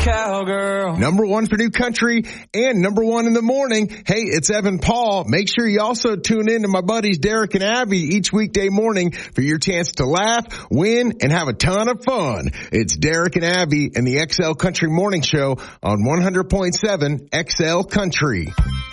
cowgirl. Number one for new country and number one in the morning. Hey, it's Evan Paul. Make sure you also tune in to my buddies Derek and Abby each weekday morning for your chance to laugh, win, and have a ton of fun. It's Derek and Abby and the XL Country Morning Show on 100.7 XL Country.